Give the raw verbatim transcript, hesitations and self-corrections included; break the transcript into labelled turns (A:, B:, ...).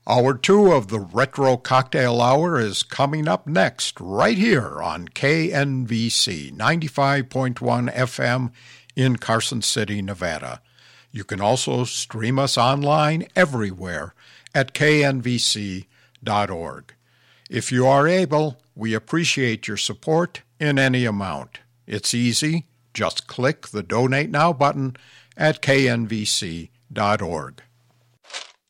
A: Hour two of the Retro Cocktail Hour is coming up next, right here on K N V C ninety-five point one F M in Carson City, Nevada. You can also stream us online everywhere at K N V C dot org. If you are able, we appreciate your support in any amount. It's easy. Just click the Donate Now button at K N V C dot org.